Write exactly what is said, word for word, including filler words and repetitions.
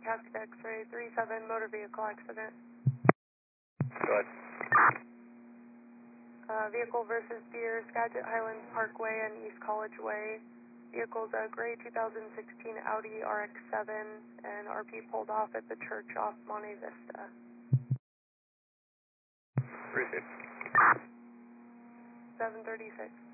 contact X-ray three seven, motor vehicle accident. Go ahead. Uh, vehicle versus Deer, Skagit Highlands Parkway and East College Way. Vehicle's a gray two thousand sixteen Audi R X seven, and R P pulled off at the church off Monte Vista. Received. seven thirty-six.